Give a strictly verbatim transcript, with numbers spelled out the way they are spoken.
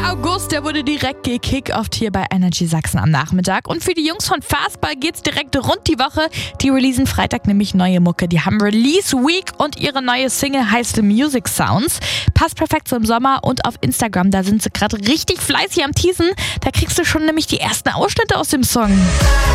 August, der wurde direkt gekickt-offt hier bei Energy Sachsen am Nachmittag. Und für die Jungs von Fastball geht's direkt rund die Woche. Die releasen Freitag nämlich neue Mucke. Die haben Release Week und ihre neue Single heißt The Music Sounds. Passt perfekt zum Sommer und auf Instagram, da sind sie gerade richtig fleißig am Teasen. Da kriegst du schon nämlich die ersten Ausschnitte aus dem Song.